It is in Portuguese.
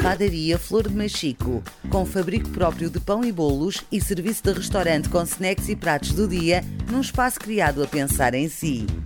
Padaria Flor de Machico, com fabrico próprio de pão e bolos e serviço de restaurante com snacks e pratos do dia, num espaço criado a pensar em si.